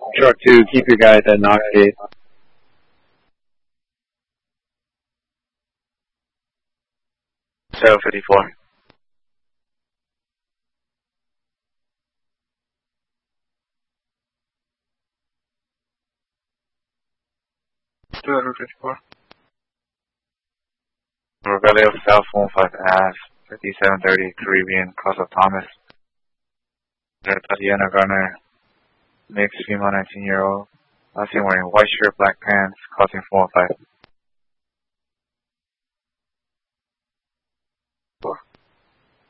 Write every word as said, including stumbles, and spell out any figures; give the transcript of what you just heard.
Short two, keep your guy at that knock gate. Zero fifty-four. Zero fifty-four. Revelio South one five Ave, fifty-seven thirty Caribbean, cross of Thomas. Tatiana Garner, mixed female nineteen year old. Last seen wearing white shirt, black pants, crossing four one five.